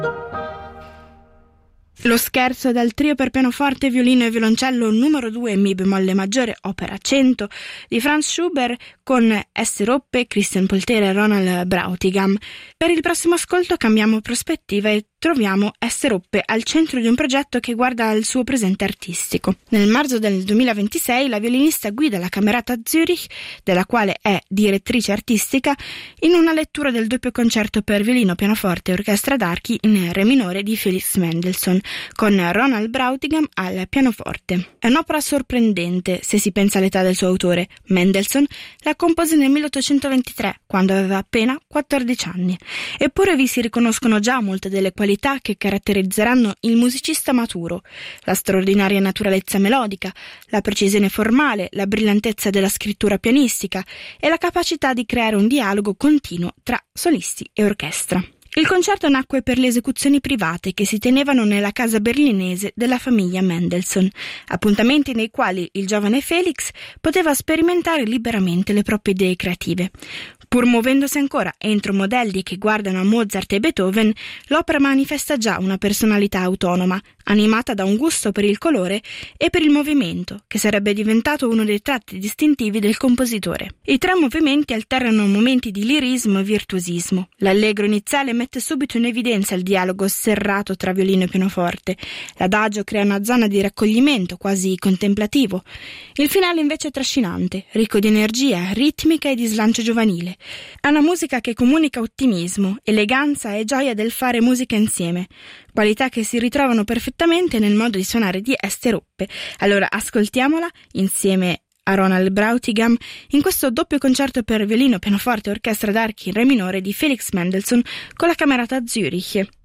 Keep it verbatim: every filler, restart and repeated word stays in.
Lo scherzo dal trio per pianoforte, violino e violoncello numero due Mi bemolle maggiore, opera cento di Franz Schubert con S. Roppe, Christian Polter e Ronald Brautigam. Per il prossimo ascolto cambiamo prospettiva e troviamo S. Roppe al centro di un progetto che guarda al suo presente artistico. Nel marzo del duemilaventisei la violinista guida la Camerata Zürich, della quale è direttrice artistica, in una lettura del doppio concerto per violino, pianoforte e orchestra d'archi in re minore di Felix Mendelssohn, con Ronald Brautigam al pianoforte. È un'opera sorprendente se si pensa all'età del suo autore. Mendelssohn la compose nel milleottocentoventitré, quando aveva appena quattordici anni. Eppure vi si riconoscono già molte delle qualità che caratterizzeranno il musicista maturo: la straordinaria naturalezza melodica, la precisione formale, la brillantezza della scrittura pianistica e la capacità di creare un dialogo continuo tra solisti e orchestra. Il concerto nacque per le esecuzioni private che si tenevano nella casa berlinese della famiglia Mendelssohn, appuntamenti nei quali il giovane Felix poteva sperimentare liberamente le proprie idee creative. Pur muovendosi ancora entro modelli che guardano a Mozart e Beethoven, l'opera manifesta già una personalità autonoma, animata da un gusto per il colore e per il movimento, che sarebbe diventato uno dei tratti distintivi del compositore. I tre movimenti alternano momenti di lirismo e virtuosismo. L'allegro iniziale mette subito in evidenza il dialogo serrato tra violino e pianoforte. L'adagio crea una zona di raccoglimento quasi contemplativo. Il finale invece è trascinante, ricco di energia, ritmica e di slancio giovanile. È una musica che comunica ottimismo, eleganza e gioia del fare musica insieme, qualità che si ritrovano perfettamente nel modo di suonare di S. Roppe. Allora ascoltiamola insieme a Ronald Brautigam in questo doppio concerto per violino, pianoforte e orchestra d'archi in re minore di Felix Mendelssohn con la Camerata Zürich.